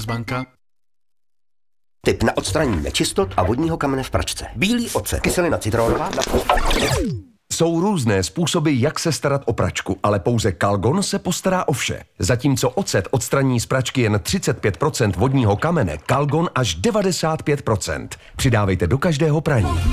banka. Tip na odstranění nečistot a vodního kamene v pračce. Bílý ocet, kyselina citronová. Jsou různé způsoby, jak se starat o pračku, ale pouze Calgon se postará o vše. Zatímco ocet odstraní z pračky jen 35% vodního kamene, Calgon až 95%. Přidávejte do každého praní.